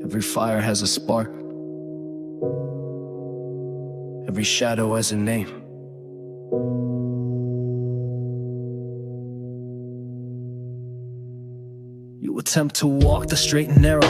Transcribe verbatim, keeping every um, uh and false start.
Every fire has a spark. Every shadow has a name. You attempt to walk the straight and narrow